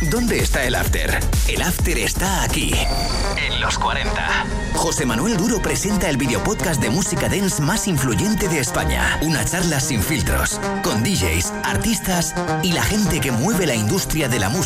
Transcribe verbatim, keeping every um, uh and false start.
¿Dónde está el after? El after está aquí, en los cuarenta. José Manuel Duro presenta el videopodcast de música dance más influyente de España. Una charla sin filtros, con D Js, artistas y la gente que mueve la industria de la música